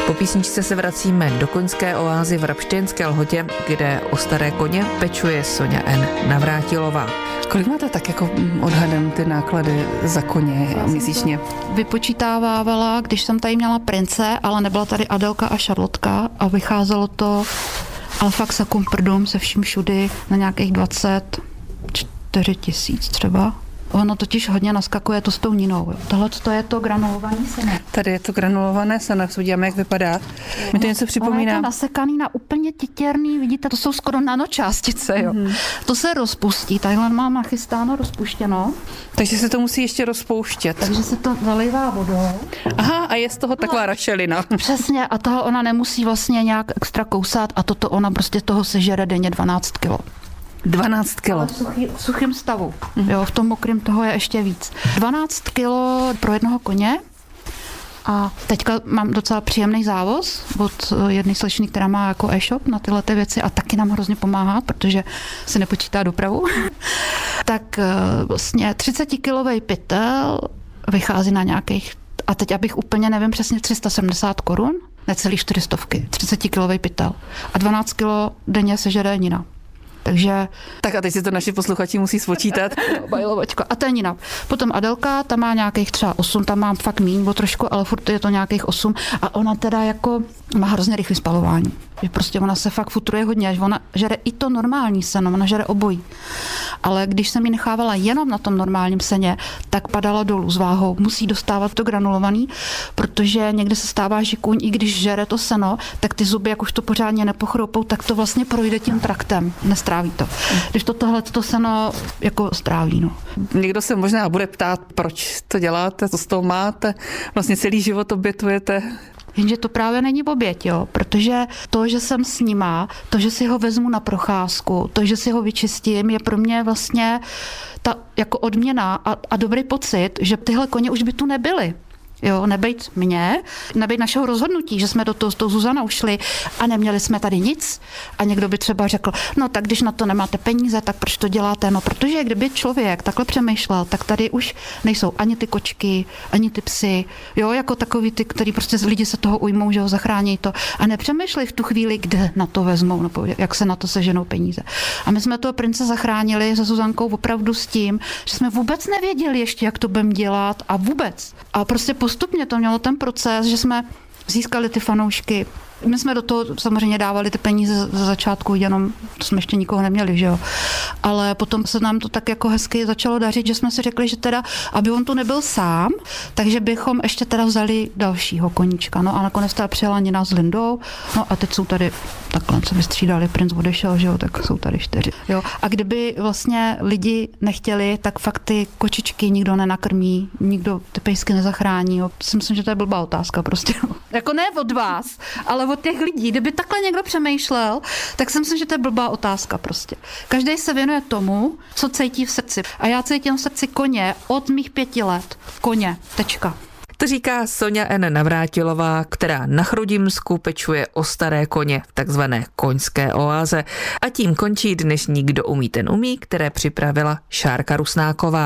Po písničce se vracíme do koňské oázy v Rabštejnské Lhotě, kde o staré koně pečuje Soňa N. Navrátilová. Kolik máte tak jako odhadem ty náklady za koně měsíčně? Vypočítávala, když jsem tady měla prince, ale nebyla tady Adelka a Šarlotka a vycházelo to ale fakt sakum prdům se vším všudy na nějakých 24 000 třeba. Ono totiž hodně naskakuje to s tou Ninou. Tohle je to granulované seno. Tady je to granulované seno, podíváme, jak vypadá. Mi to něco připomíná. Ono je to nasekaný na úplně titěrný, vidíte, to jsou skoro nanočástice, jo. To se rozpustí, tadyhle mám nachystáno, rozpuštěno. Takže se to musí ještě rozpouštět. Takže se to zalejvá vodou. Aha, a je z toho taková rašelina. Přesně, a toho ona nemusí vlastně nějak extra kousat a toto ona prostě toho sežere denně 12 kilo. 12 kilo. V suchém stavu. Jo, v tom mokrém toho je ještě víc. 12 kilo pro jednoho koně. A teďka mám docela příjemný závoz od jedné slečny, která má jako e-shop na tyhle věci a taky nám hrozně pomáhá, protože se nepočítá dopravu. Tak vlastně 30-kilový pytel vychází na nějakých, a teď abych úplně nevím přesně, 370 korun, necelý 400, 30-kilový pytel. A 12 kilo denně sežere Nina. Takže... Tak a teď si to naši posluchači musí spočítat. Bajlovačka. A to je Nina. Potom Adelka, ta má nějakých třeba 8, tam mám fakt míň, bo trošku, ale furt je to nějakých 8. A ona teda jako má hrozně rychlé spalování. Že prostě ona se fakt futruje hodně, až ona žere i to normální seno, ona žere obojí. Ale když jsem ji nechávala jenom na tom normálním seně, tak padala dolů s váhou. Musí dostávat to granulovaný, protože někdy se stává, že kůň, i když žere to seno, tak ty zuby, jak už to pořádně nepochroupou, tak to vlastně projde tím traktem. Nestráví to. Když tohleto seno jako stráví. No. Někdo se možná bude ptát, proč to děláte, co z toho máte, vlastně celý život obětujete. Jenže to právě není oběť, jo, protože to, že jsem s nima, to, že si ho vezmu na procházku, to, že si ho vyčistím, je pro mě vlastně ta jako odměna a dobrý pocit, že tyhle koně už by tu nebyly. Jo, nebejt našeho rozhodnutí, že jsme do toho s tou Zuzanou šli a neměli jsme tady nic. A někdo by třeba řekl, no tak když na to nemáte peníze, tak proč to děláte? No protože kdyby člověk takhle přemýšlel, tak tady už nejsou ani ty kočky, ani ty psy, jo, jako takový ty, který prostě lidi se toho ujmou, že ho zachrání to. A nepřemýšleli v tu chvíli, kde na to vezmou, nebo jak se na to seženou peníze. A my jsme toho prince zachránili se Zuzankou opravdu s tím, že jsme vůbec nevěděli ještě, jak to budeme dělat a vůbec. A prostě postupně to mělo ten proces, že jsme získali ty fanoušky. My jsme do toho samozřejmě dávali ty peníze za začátku, jenom to jsme ještě nikoho neměli, že jo. Ale potom se nám to tak jako hezky začalo dařit, že jsme si řekli, že teda, aby on tu nebyl sám, takže bychom ještě teda vzali dalšího koníčka. No a nakonec teda přijela Nina s Lindou, no a teď jsou tady, takhle se vystřídali, princ odešel, že jo, tak jsou tady 4. Jo. A kdyby vlastně lidi nechtěli, tak fakt ty kočičky nikdo nenakrmí, nikdo ty pejsky nezachrání, jo. Si myslím, že to je blbá otázka prostě. Jako ne od vás, ale od těch lidí. Kdyby takhle někdo přemýšlel, tak si myslím, že to je blbá otázka prostě. Každý se věnuje tomu, co cítí v srdci. A já cítím v srdci koně od mých 5 let. Koně. Tečka. To říká Soňa N. Navrátilová, která na Chrudimsku pečuje o staré koně v takzvané koňské oáze. A tím končí dnešní Kdo umí, ten umí, které připravila Šárka Rusnáková.